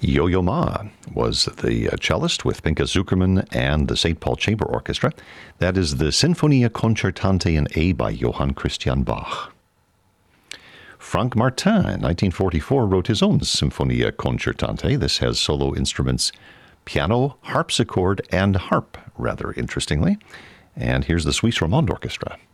Yo-Yo Ma was the cellist with Pinka Zukerman and the St. Paul Chamber Orchestra. That is the Sinfonia Concertante in A by Johann Christian Bach. Franck Martin, in 1944, wrote his own Sinfonia Concertante. This has solo instruments, piano, harpsichord, and harp, rather interestingly. And here's the Suisse Romande Orchestra.